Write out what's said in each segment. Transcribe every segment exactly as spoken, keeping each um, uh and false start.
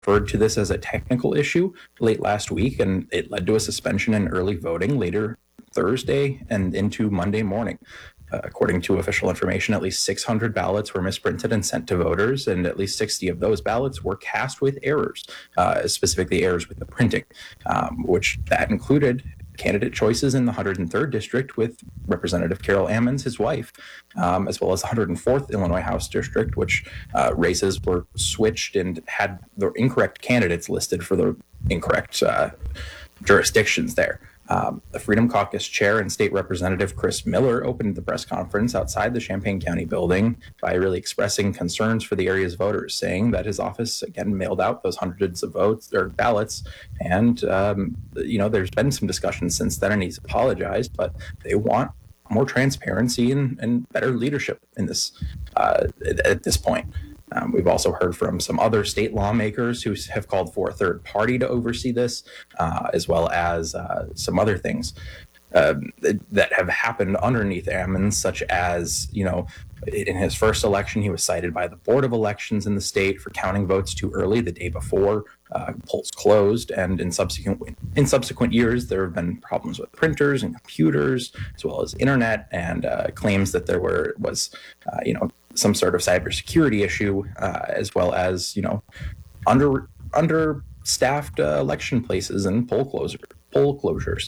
referred to this as a technical issue late last week, and it led to a suspension in early voting later Thursday and into Monday morning. Uh, according to official information, at least six hundred ballots were misprinted and sent to voters, and at least sixty of those ballots were cast with errors, uh, specifically errors with the printing, um, which that included candidate choices in the one hundred third district with Representative Carol Ammons, his wife, um, as well as the one hundred fourth Illinois House district, which uh, races were switched and had the incorrect candidates listed for the incorrect uh, jurisdictions there. Um, the Freedom Caucus chair and state representative Chris Miller opened the press conference outside the Champaign County building by really expressing concerns for the area's voters, saying that his office again mailed out those hundreds of votes or ballots. And, um, you know, there's been some discussion since then, and he's apologized, but they want more transparency and, and better leadership in this uh, at this point. Um, we've also heard from some other state lawmakers who have called for a third party to oversee this, uh, as well as uh, some other things uh, that have happened underneath Ammons, such as, you know, in his first election, he was cited by the Board of Elections in the state for counting votes too early the day before uh, polls closed. And in subsequent in subsequent years, there have been problems with printers and computers, as well as internet, and uh, claims that there were was, uh, you know, some sort of cybersecurity issue, uh, as well as, you know, under understaffed uh, election places and poll closer poll closures.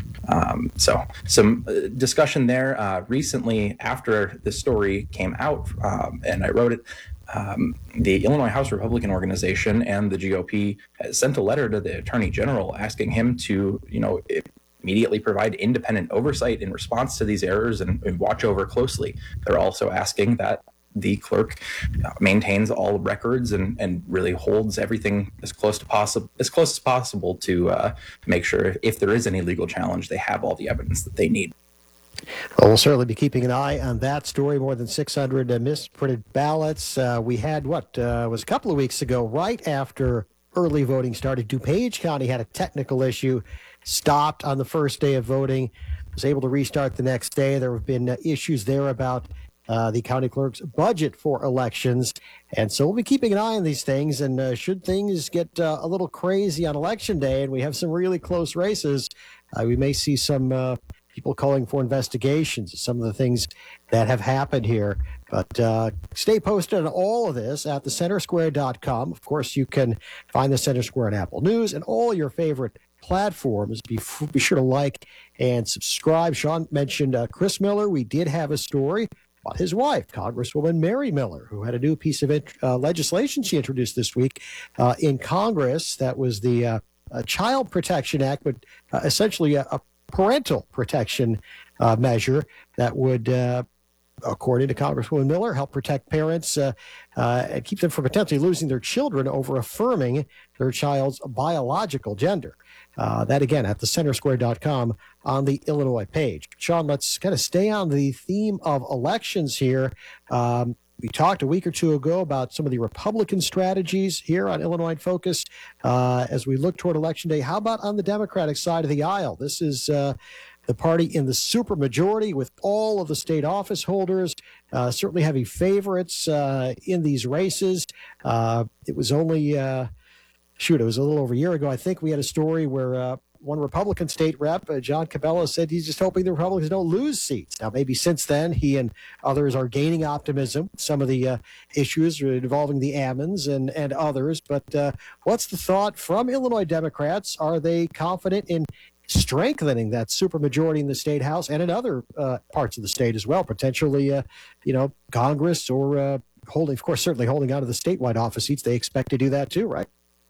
Um, so some uh, discussion there uh, recently after this story came out, um, and I wrote it. Um, the Illinois House Republican Organization and the G O P has sent a letter to the Attorney General asking him to, you know, it, immediately provide independent oversight in response to these errors and, and watch over closely. They're also asking that the clerk uh, maintains all records and, and really holds everything as close to possible as close as possible to uh, make sure if, if there is any legal challenge, they have all the evidence that they need. Well, we'll certainly be keeping an eye on that story. More than six hundred uh, misprinted ballots. Uh, we had what uh, was a couple of weeks ago, right after early voting started. DuPage County had a technical issue, stopped on the first day of voting, was able to restart the next day. There have been uh, issues there about Uh, the county clerk's budget for elections. And so we'll be keeping an eye on these things. And uh, should things get uh, a little crazy on election day and we have some really close races, uh, we may see some uh, people calling for investigations, some of the things that have happened here. But uh, stay posted on all of this at the center square dot com. Of course, you can find the Center Square on Apple News and all your favorite platforms. Be, be sure to like and subscribe. Sean mentioned uh, Chris Miller. We did have a story about his wife, Congresswoman Mary Miller, who had a new piece of uh, legislation she introduced this week uh, in Congress. That was the uh, uh, Child Protection Act, but uh, essentially a, a parental protection uh, measure that would, uh, according to Congresswoman Miller, help protect parents uh, uh, and keep them from potentially losing their children over affirming their child's biological gender. Uh, that, again, at the center square dot com on the Illinois page. Sean, let's kind of stay on the theme of elections here. Um, we talked a week or two ago about some of the Republican strategies here on Illinois in Focus uh, as we look toward Election Day. How about on the Democratic side of the aisle? This is uh, the party in the supermajority with all of the state office holders, uh, certainly heavy favorites uh, in these races. Uh, it was only... Uh, Shoot, it was a little over a year ago. I think we had a story where uh, one Republican state rep, uh, John Cabela, said he's just hoping the Republicans don't lose seats. Now, maybe since then, he and others are gaining optimism. Some of the uh, issues involving the Ammons and, and others. But uh, what's the thought from Illinois Democrats? Are they confident in strengthening that supermajority in the state house and in other uh, parts of the state as well? Potentially, uh, you know, Congress or uh, holding, of course, certainly holding on to the statewide office seats. They expect to do that too, right?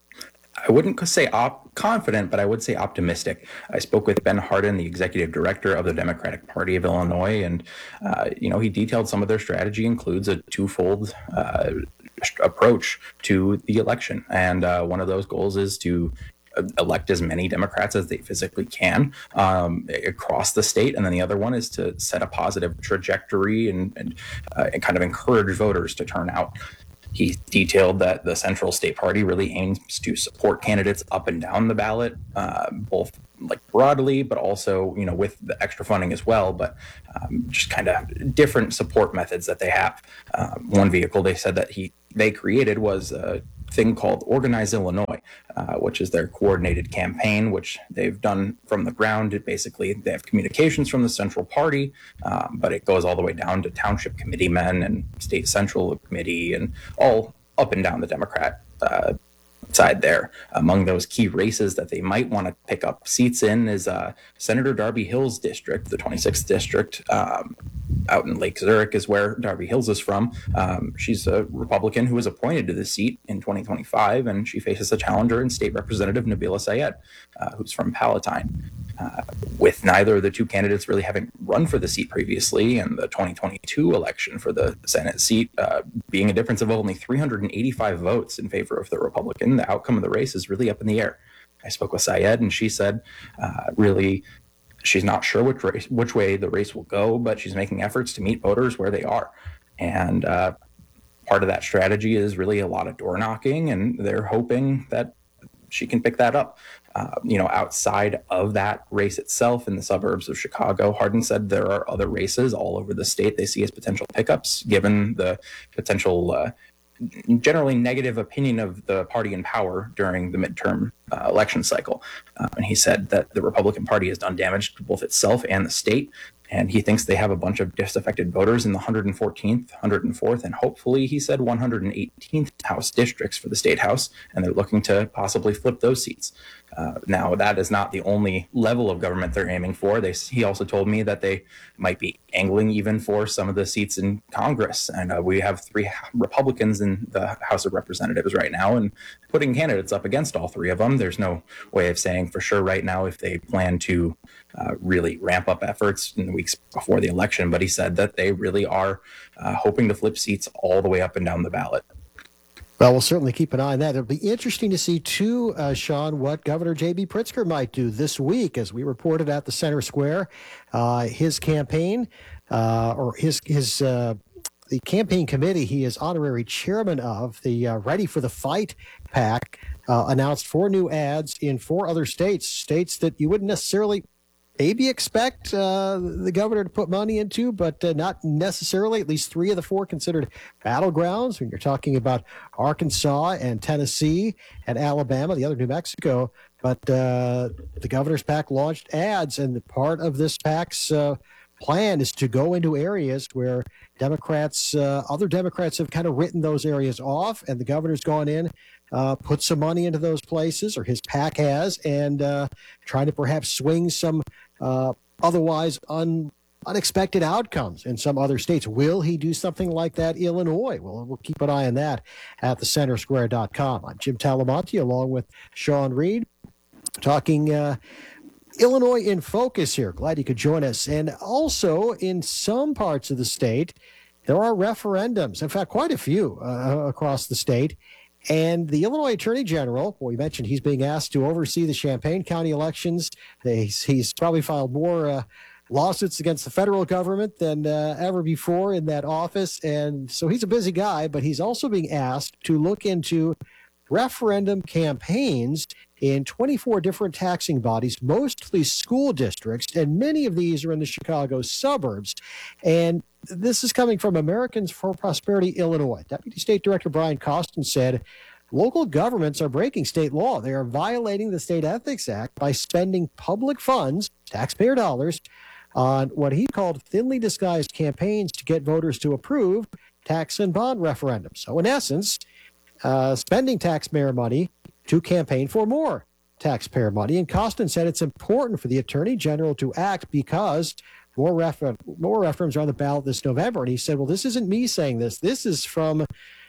I wouldn't say op- confident, but I would say optimistic. I spoke with Ben Hardin, the executive director of the Democratic Party of Illinois, and uh, you know he detailed some of their strategy includes a twofold uh, approach to the election, and uh, one of those goals is to elect as many Democrats as they physically can um, across the state, and then the other one is to set a positive trajectory and and, uh, and kind of encourage voters to turn out. He detailed that the Central State Party really aims to support candidates up and down the ballot, uh, both like broadly, but also, you know, with the extra funding as well, but um, just kind of different support methods that they have. Um, one vehicle they said that he they created was a thing called Organize Illinois, uh, which is their coordinated campaign, which they've done from the ground. It basically, they have communications from the central party, um, but it goes all the way down to township committeemen and state central committee and all up and down the Democrat uh, side there. Among those key races that they might want to pick up seats in is uh, Senator Darby Hill's district, the twenty-sixth district. Um, out in Lake Zurich is where Darby Hills is from. Um, she's a Republican who was appointed to the seat in twenty twenty-five, and she faces a challenger in State Representative Nabila Sayed, uh, who's from Palatine. Uh, with neither of the two candidates really having run for the seat previously, and the twenty twenty-two election for the Senate seat uh, being a difference of only three hundred eighty-five votes in favor of the Republican, the outcome of the race is really up in the air. I spoke with Sayed, and she said uh, really she's not sure which race, which way the race will go, but she's making efforts to meet voters where they are. And uh, part of that strategy is really a lot of door knocking, and they're hoping that she can pick that up. Uh, you know, outside of that race itself in the suburbs of Chicago, Hardin said there are other races all over the state they see as potential pickups, given the potential uh, generally negative opinion of the party in power during the midterm uh, election cycle. Uh, and he said that the Republican Party has done damage to both itself and the state. And he thinks they have a bunch of disaffected voters in the one hundred fourteenth, one hundred fourth, and hopefully, he said, one hundred eighteenth House districts for the state House. And they're looking to possibly flip those seats. Uh, now, that is not the only level of government they're aiming for. They, he also told me that they might be angling even for some of the seats in Congress. And uh, we have three Republicans in the House of Representatives right now, and putting candidates up against all three of them. There's no way of saying for sure right now if they plan to uh, really ramp up efforts in the weeks before the election. But he said that they really are uh, hoping to flip seats all the way up and down the ballot. Well, we'll certainly keep an eye on that. It'll be interesting to see, too, uh, Sean, what Governor J B. Pritzker might do this week. As we reported at the Center Square, uh, his campaign, uh, or his, his uh, the campaign committee he is honorary chairman of, the uh, Ready for the Fight PAC, uh, announced four new ads in four other states, states that you wouldn't necessarily maybe expect uh, the governor to put money into, but uh, not necessarily. At least three of the four considered battlegrounds when you're talking about Arkansas and Tennessee and Alabama, the other New Mexico. But uh, the governor's PAC launched ads, and the part of this PAC's uh, plan is to go into areas where Democrats, uh, other Democrats have kind of written those areas off, and the governor's gone in, uh, put some money into those places, or his PAC has, and uh, trying to perhaps swing some uh, otherwise un, unexpected outcomes in some other states. Will he do something like that in Illinois? Well, we'll keep an eye on that at the center square dot com. I'm Jim Talamonte, along with Sean Reed, talking uh, Illinois in focus here. Glad you could join us. And also, in some parts of the state, there are referendums. In fact, quite a few uh, across the state. And the Illinois Attorney General, well, we mentioned he's being asked to oversee the Champaign County elections. He's, he's probably filed more uh, lawsuits against the federal government than uh, ever before in that office. And so he's a busy guy, but he's also being asked to look into referendum campaigns in twenty-four different taxing bodies, mostly school districts, and many of these are in the Chicago suburbs. And this is coming from Americans for Prosperity Illinois. Deputy State Director Brian Costin said local governments are breaking state law. They are violating the State Ethics Act by spending public funds, taxpayer dollars, on what he called thinly disguised campaigns to get voters to approve tax and bond referendums. So in essence, uh, spending taxpayer money to campaign for more taxpayer money. And Costin said it's important for the Attorney General to act because more, refer- more referendums are on the ballot this November. And he said, well, this isn't me saying this. This is from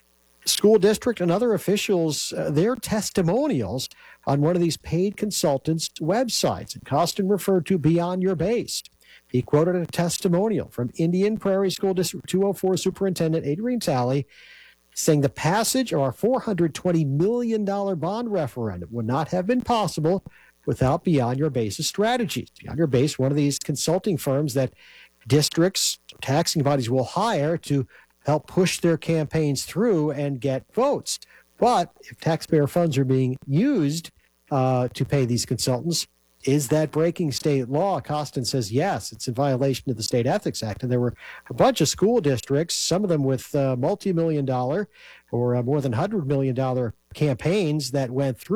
school district and other officials, uh, their testimonials on one of these paid consultants' websites. And Costin referred to Beyond Your Base. He quoted a testimonial from Indian Prairie School District two oh four Superintendent Adrienne Talley, saying the passage of our four hundred twenty million dollars bond referendum would not have been possible without Beyond Your Base's strategies. Beyond Your Base, one of these consulting firms that districts, taxing bodies will hire to help push their campaigns through and get votes. But if taxpayer funds are being used uh, to pay these consultants, is that breaking state law? Costin says, yes, it's in violation of the State Ethics Act. And there were a bunch of school districts, some of them with uh, multi-million dollar or uh, more than one hundred million dollars campaigns that went through.